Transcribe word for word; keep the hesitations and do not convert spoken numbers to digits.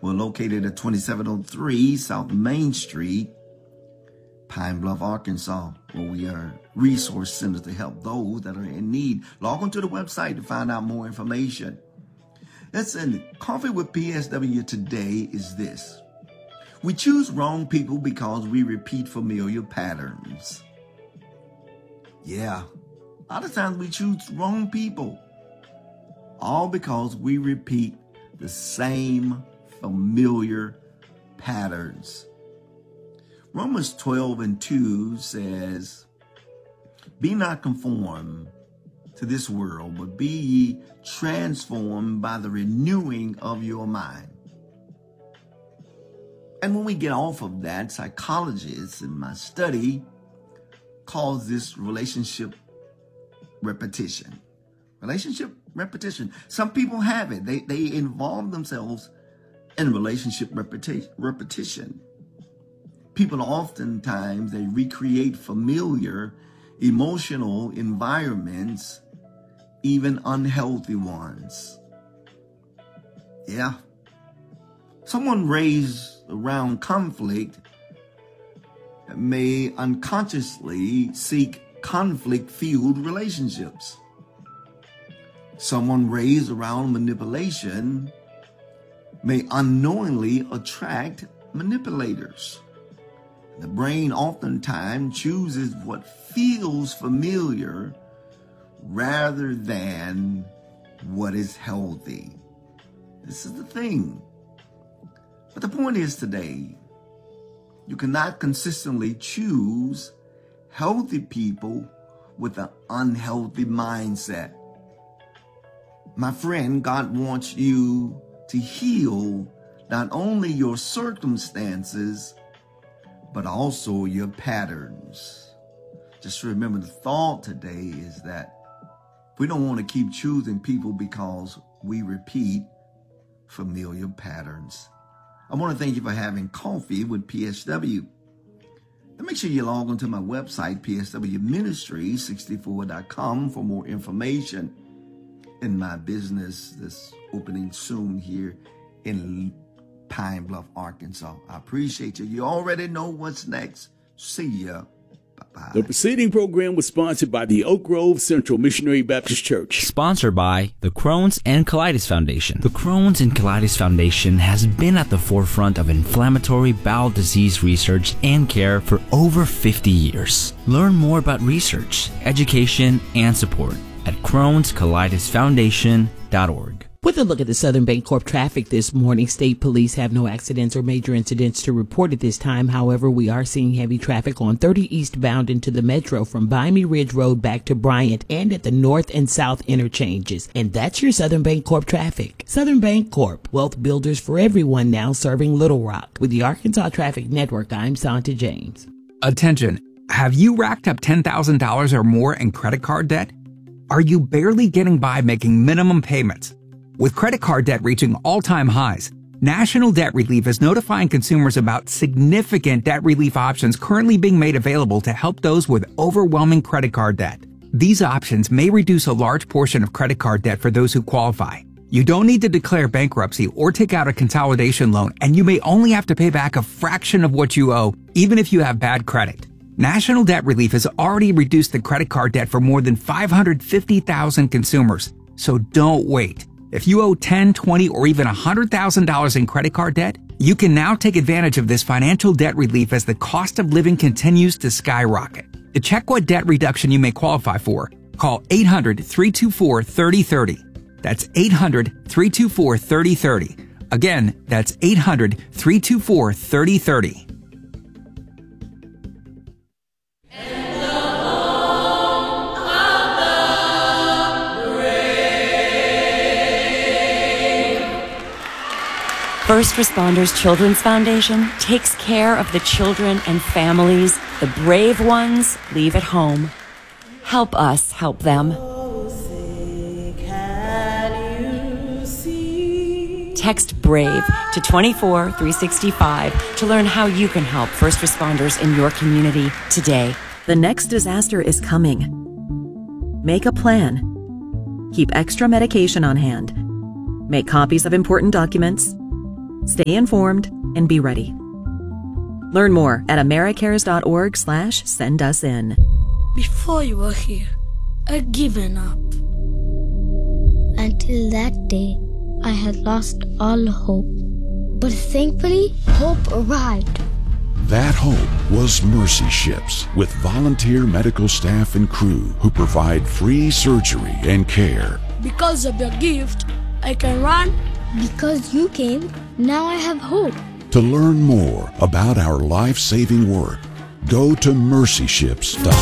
We're located at twenty-seven oh three South Main Street, Pine Bluff, Arkansas, where we are resource centers to help those that are in need. Log on to the website to find out more information. Listen, Coffee with P S W today is this. We choose wrong people because we repeat familiar patterns. Yeah, a lot of times we choose wrong people, all because we repeat the same familiar patterns. Romans twelve and two says, be not conformed to this world, but be ye transformed by the renewing of your mind. And when we get off of that, psychologists in my study calls this relationship repetition. Relationship repetition. Some people have it. They, they involve themselves in relationship repeti- repetition. People oftentimes, they recreate familiar emotional environments, even unhealthy ones. Yeah. Someone raised around conflict may unconsciously seek conflict-fueled relationships. Someone raised around manipulation may unknowingly attract manipulators. The brain oftentimes chooses what feels familiar rather than what is healthy. This is the thing. But the point is today, you cannot consistently choose healthy people with an unhealthy mindset. My friend, God wants you to heal not only your circumstances, but also your patterns. Just remember, the thought today is that we don't want to keep choosing people because we repeat familiar patterns. I want to thank you for having coffee with P S W. And make sure you log on to my website, P S W Ministry sixty-four dot com, for more information in my business that's opening soon here in Pine Bluff, Arkansas. I appreciate you. You already know what's next. See ya. Bye-bye. The preceding program was sponsored by the Oak Grove Central Missionary Baptist Church. Sponsored by the Crohn's and Colitis Foundation. The Crohn's and Colitis Foundation has been at the forefront of inflammatory bowel disease research and care for over fifty years. Learn more about research, education, and support at crohns colitis foundation dot org. With a look at the Southern Bancorp traffic this morning, state police have no accidents or major incidents to report at this time. However, we are seeing heavy traffic on thirty eastbound into the metro from Bimey Ridge Road back to Bryant and at the north and south interchanges. And that's your Southern Bancorp traffic. Southern Bancorp, wealth builders for everyone, now serving Little Rock. With the Arkansas Traffic Network, I'm Santa James. Attention. Have you racked up ten thousand dollars or more in credit card debt? Are you barely getting by making minimum payments? With credit card debt reaching all-time highs, National Debt Relief is notifying consumers about significant debt relief options currently being made available to help those with overwhelming credit card debt. These options may reduce a large portion of credit card debt for those who qualify. You don't need to declare bankruptcy or take out a consolidation loan, and you may only have to pay back a fraction of what you owe, even if you have bad credit. National Debt Relief has already reduced the credit card debt for more than five hundred fifty thousand consumers, so don't wait. If you owe ten, twenty, or even one hundred thousand dollars in credit card debt, you can now take advantage of this financial debt relief as the cost of living continues to skyrocket. To check what debt reduction you may qualify for, call eight hundred, three two four, three oh three oh. That's eight hundred, three two four, three oh three oh. Again, that's eight hundred, three two four, three oh three oh. First Responders Children's Foundation takes care of the children and families the brave ones leave at home. Help us help them. Text BRAVE to two four three six five to learn how you can help first responders in your community today. The next disaster is coming. Make a plan. Keep extra medication on hand. Make copies of important documents. Stay informed and be ready. Learn more at americares.org slash send us in. Before you were here, I'd given up. Until that day, I had lost all hope. But thankfully, hope arrived. That hope was Mercy Ships, with volunteer medical staff and crew who provide free surgery and care. Because of your gift, I can run. Because you came, now I have hope. To learn more about our life-saving work, go to mercy ships dot org.